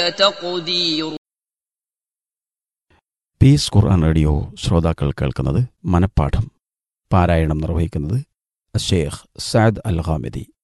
تقدير. Piece ഖുർആൻ radio ശ്രോതാക്കൾ കേൾക്കുന്നത് മനപ്പാഠം. പാരായണം നിർവഹിക്കുന്നത് ഷേഖ് സഅദ് അൽ ഖാമിദി.